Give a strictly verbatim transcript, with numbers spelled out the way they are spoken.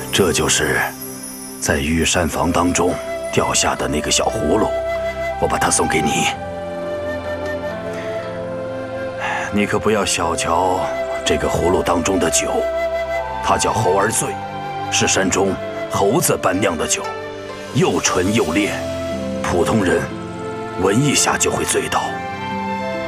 这就是在御膳房当中掉下的那个小葫芦，我把它送给你。你可不要小瞧这个葫芦当中的酒，它叫猴儿醉，是山中猴子般酿的酒，又纯又烈，普通人闻一下就会醉倒。